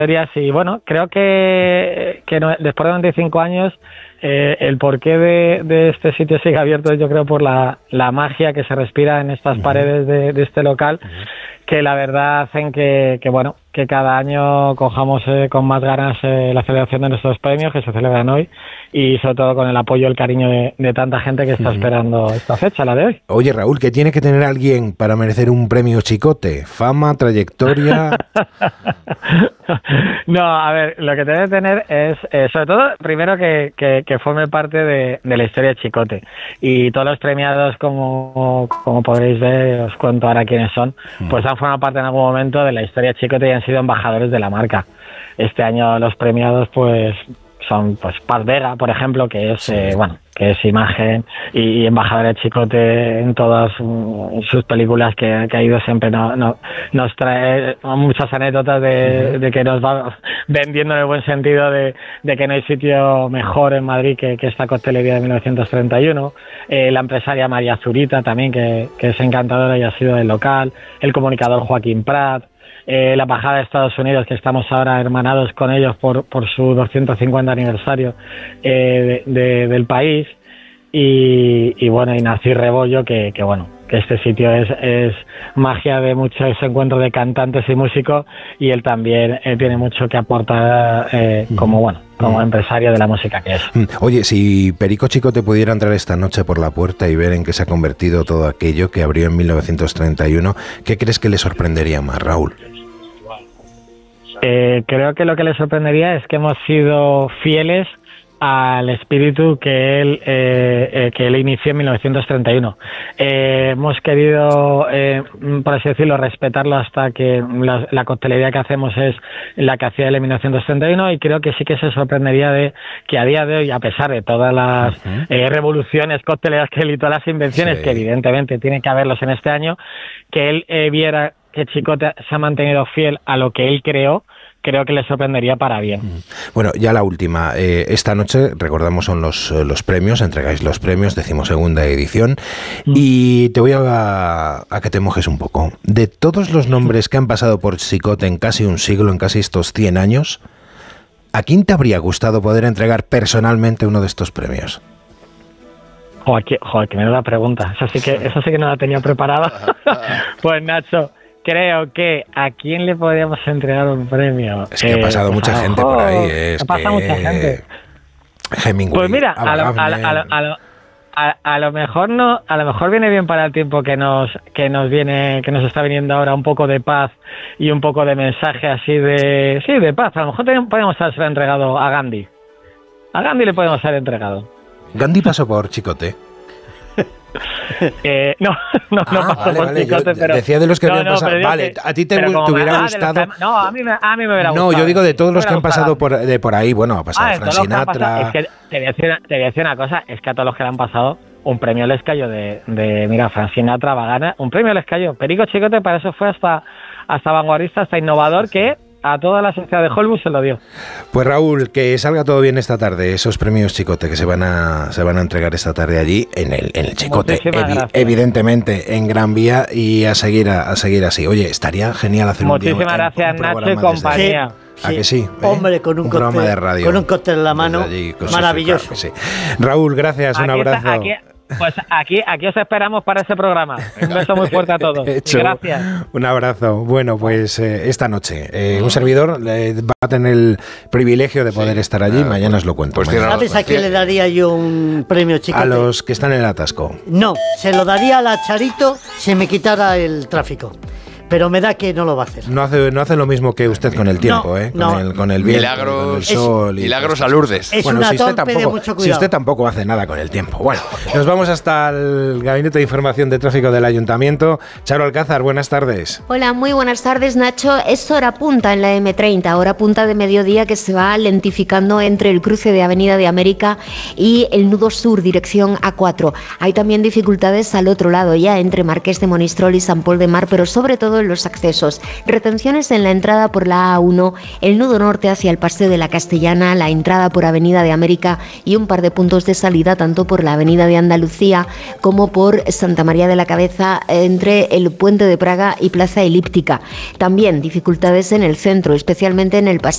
historias y bueno, creo que después de 95 años el porqué de este sitio sigue abierto, yo creo por la magia que se respira en estas paredes de este local, que la verdad hacen que bueno, que cada año cojamos con más ganas la celebración de nuestros premios que se celebran hoy y sobre todo con el apoyo y el cariño de tanta gente que está esperando esta fecha, la de hoy. Oye, Raúl, ¿qué tiene que tener alguien para merecer un premio Chicote? ¿Fama, trayectoria? No, a ver, lo que debe tener es, sobre todo, primero que forme parte de la historia de Chicote. Y todos los premiados, como podréis ver, os cuento ahora quiénes son, pues han formado parte en algún momento de la historia de Chicote y han sido embajadores de la marca. Este año los premiados, pues, son pues Paz Vega, por ejemplo, que es que es imagen y embajadora de Chicote en todas sus películas que ha ido siempre nos trae muchas anécdotas de que nos va vendiendo en el buen sentido de que no hay sitio mejor en Madrid que esta coctelería de 1931. La empresaria María Zurita también, que es encantadora y ha sido del local, el comunicador Joaquín Prat, la embajada de Estados Unidos, que estamos ahora hermanados con ellos por su 250 aniversario del país, y bueno, y Nací Rebollo, que bueno, que este sitio es magia de muchos encuentros de cantantes y músicos, y él también tiene mucho que aportar como empresario de la música que es. Oye, si Perico Chicote pudiera entrar esta noche por la puerta y ver en qué se ha convertido todo aquello que abrió en 1931, ¿qué crees que le sorprendería más, Raúl? Creo que lo que le sorprendería es que hemos sido fieles al espíritu que él inició en 1931. Hemos querido, por así decirlo, respetarlo hasta que la coctelería que hacemos es la que hacía él en 1931, y creo que sí que se sorprendería de que a día de hoy, a pesar de todas las revoluciones cocteleras que él y todas las invenciones que evidentemente tiene que haberlos en este año, que él viera que Chicote se ha mantenido fiel a lo que él creó. Creo que le sorprendería para bien. Bueno, ya la última. Esta noche, recordamos, son los premios, entregáis los premios, 12ª edición, y te voy a que te mojes un poco. De todos los nombres que han pasado por Chicote en casi un siglo, en casi estos 100 años, ¿a quién te habría gustado poder entregar personalmente uno de estos premios? Joder, que me da la pregunta. Eso sí que no la tenía preparada. Pues Nacho, creo que ¿a quién le podríamos entregar un premio? Es que ha pasado mucha gente por ahí. Ha pasado mucha gente. Hemingway. Pues mira, a lo mejor viene bien para el tiempo que nos está viniendo ahora, un poco de paz y un poco de mensaje así de paz. A lo mejor podemos haber entregado a Gandhi. A Gandhi le podemos haber entregado. ¿Gandhi pasó por Chicote? No pasó por Chicote, pero decía de los que habían pasado. Vale, ¿a ti te hubiera gustado? No, a mí me hubiera gustado. No, yo digo de todos los que han pasado por ahí. Bueno, ha pasado Frank Sinatra. Es que te voy a decir una cosa, es que a todos los que le han pasado, un premio les cayó mira, Frank Sinatra va a ganar, un premio les cayó. Perico Chicote para eso fue hasta vanguardista, hasta innovador, que a toda la sociedad de Hollywood se lo dio. Pues Raúl, que salga todo bien esta tarde, esos premios Chicote que se van a entregar esta tarde allí en el Chicote, evidentemente en Gran Vía, y a seguir así. Oye, estaría genial hacer muchísimas gracias, Nacho y compañía. ¿A que sí? Hombre, con un programa de radio, con un cóctel en la mano, maravilloso. Claro, sí. Raúl, gracias, un abrazo. Pues aquí os esperamos para ese programa. Un beso muy fuerte a todos. Gracias. Un abrazo. Bueno, pues esta noche un servidor va a tener el privilegio de poder estar allí. Mañana os lo cuento. Pues ¿sabes a quién le daría yo un premio Chicote? A los que están en el atasco. No, se lo daría a la Charito si me quitara el tráfico. Pero me da que no lo va a hacer. No hace lo mismo que usted con el tiempo, con el viento, con el sol. Milagros a Lourdes. Es una torpe de mucho cuidado. Si usted tampoco hace nada con el tiempo. Bueno, nos vamos hasta el Gabinete de Información de Tráfico del Ayuntamiento. Charo Alcázar, buenas tardes. Hola, muy buenas tardes, Nacho. Es hora punta en la M30, hora punta de mediodía, que se va lentificando entre el cruce de Avenida de América y el nudo sur, dirección A4. Hay también dificultades al otro lado, ya entre Marqués de Monistrol y San Pol de Mar, pero sobre todo en los accesos. Retenciones en la entrada por la A1, el nudo norte hacia el Paseo de la Castellana, la entrada por Avenida de América y un par de puntos de salida tanto por la Avenida de Andalucía como por Santa María de la Cabeza, entre el Puente de Praga y Plaza Elíptica. También dificultades en el centro, especialmente en el Paseo